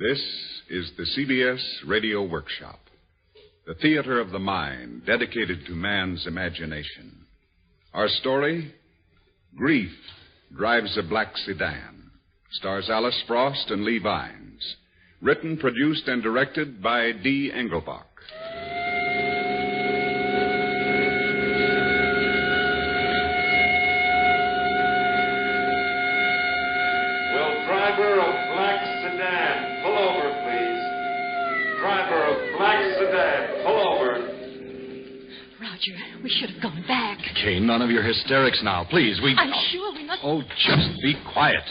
This is the CBS Radio Workshop, the theater of the mind dedicated to man's imagination. Our story, Grief Drives a Black Sedan, stars Alice Frost and Lee Vines. Written, produced, and directed by D. Engelbach. Will driver of black sedan pull over, please? Driver of black sedan, pull over. Roger, we should have gone back. Kay, none of your hysterics now. Please, I'm sure we must... Oh, just be quiet.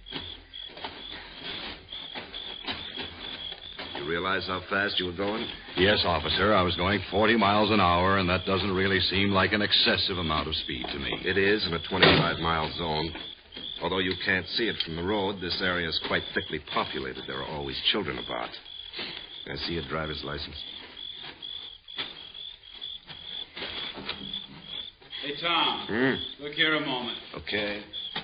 You realize how fast you were going? Yes, officer. I was going 40 miles an hour, and that doesn't really seem like an excessive amount of speed to me. It is in a 25-mile zone. Although you can't see it from the road, this area is quite thickly populated. There are always children about. Can I see your driver's license? Hey, Tom. Look here a moment. Okay.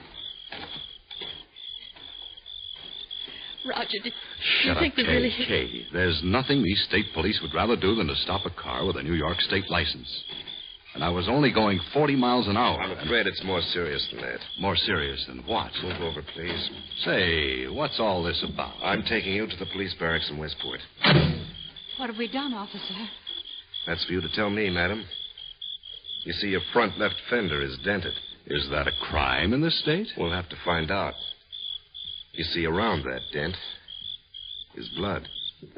Roger, do you Shut up, think we Kay. really... Kay, there's nothing these state police would rather do than to stop a car with a New York state license. And I was only going 40 miles an hour. I'm afraid it's more serious than that. More serious than what? Move over, please. Say, what's all this about? I'm taking you to the police barracks in Westport. What have we done, officer? That's for you to tell me, madam. You see, your front left fender is dented. Is that a crime in this state? We'll have to find out. You see, around that dent is blood.